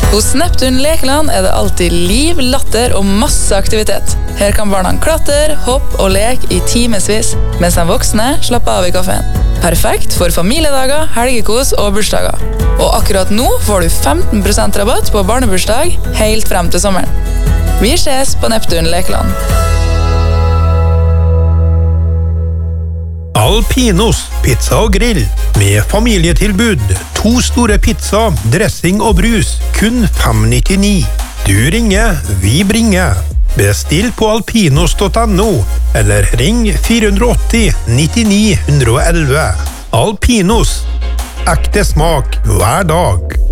Hos Neptun Lekeland det alltid liv, latter og masse aktivitet. Her kan barna klatre, hoppe og leke i timesvis, mens de voksne slapper av i kaféen. Perfekt for familiedager, helgekos og bursdager. Og akkurat nå får du 15% rabatt på barnebursdag helt frem til sommeren. Vi ses på Neptun Lekeland. Alpinos pizza og grill med familietilbud. 2 store pizza, dressing og brus, kun 5,99. Du ringer, vi bringer. Bestill på alpinos.no eller ring 480 99 111. Alpinos. Ekte smak hver dag.